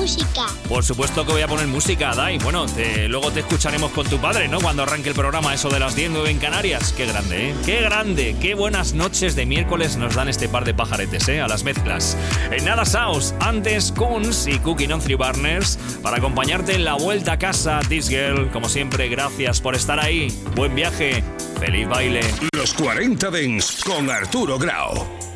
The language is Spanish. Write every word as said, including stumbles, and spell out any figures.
música. Por supuesto que voy a poner música, Dai. Bueno, te, luego te escucharemos con tu padre, ¿no? Cuando arranque el programa, eso de las diez, nueve en Canarias. Qué grande, ¿eh? Qué grande, qué buenas noches de miércoles nos dan este par de pajaretes, ¿eh? A las mezclas. En nada, Saus, antes Kunz y Cooking on Three Burners para acompañarte en la vuelta a casa. This Girl, como siempre, gracias por estar ahí. Buen viaje, feliz baile. Los cuarenta Dance con Arturo Grau.